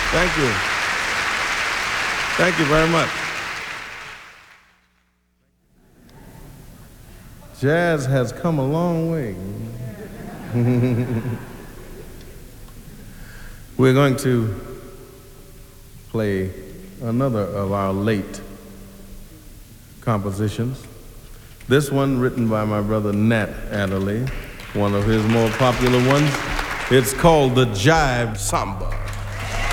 Thank you. Thank you very much. Jazz has come a long way. We're going to play another of our late compositions. This one written by my brother Nat Adderley, one of his more popular ones. It's called the Jive Samba.